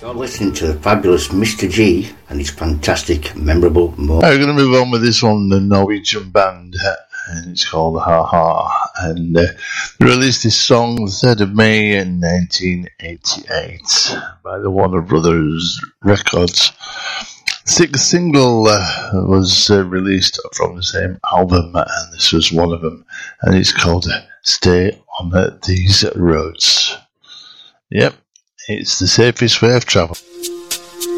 You're listening to the fabulous Mr. G and his fantastic, memorable moment. We're going to move on with this one, the Norwegian band, and it's called Ha Ha. And they released this song the 3rd of May in 1988 by the Warner Brothers Records. Sixth single was released from the same album, and this was one of them, and it's called Stay on These Roads. Yep, it's the safest way of travel.